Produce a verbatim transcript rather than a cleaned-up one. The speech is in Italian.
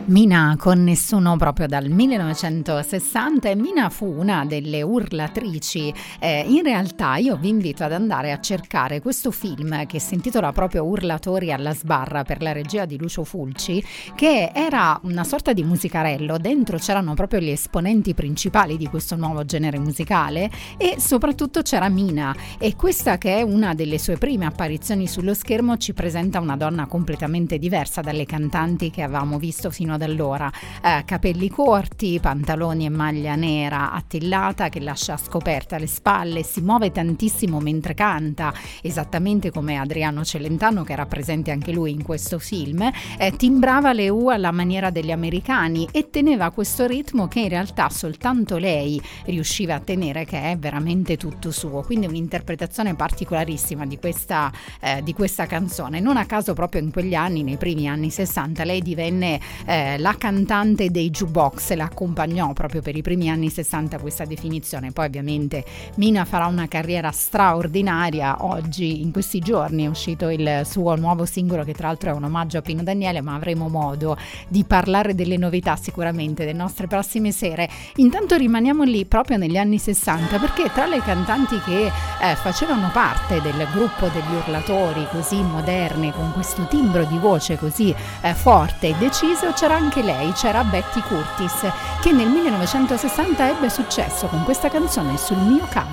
Mina con Nessuno, proprio dal millenovecentosessanta, e Mina fu una delle urlatrici. Eh, in realtà io vi invito ad andare a cercare questo film che si intitola proprio Urlatori alla sbarra, per la regia di Lucio Fulci, che era una sorta di musicarello. Dentro c'erano proprio gli esponenti principali di questo nuovo genere musicale e soprattutto c'era Mina, e questa, che è una delle sue prime apparizioni sullo schermo, ci presenta una donna completamente diversa dalle cantanti che avevamo visto fino ad allora. Eh, capelli corti, pantaloni e maglia nera attillata che lascia scoperta le spalle, si muove tantissimo mentre canta, esattamente come Adriano Celentano, che era presente anche lui in questo film. Eh, timbrava le U alla maniera degli americani e teneva questo ritmo che in realtà soltanto lei riusciva a tenere, che è veramente tutto suo. Quindi un'interpretazione particolarissima di questa, eh, di questa canzone. Non a caso proprio in quegli anni, nei primi anni sessanta, lei divenne eh, la cantante dei jukebox, la accompagnò proprio per i primi anni sessanta questa definizione. Poi ovviamente Mina farà una carriera straordinaria. Oggi, in questi giorni, è uscito il suo nuovo singolo, che tra l'altro è un omaggio a Pino Daniele, ma avremo modo di parlare delle novità sicuramente delle nostre prossime sere. Intanto rimaniamo lì proprio negli anni sessanta, perché tra le cantanti che eh, facevano parte del gruppo degli urlatori così moderni, con questo timbro di voce così eh, forte e deciso, c'era anche lei, c'era Betty Curtis, che nel millenovecentosessanta ebbe successo con questa canzone, Sul mio carro.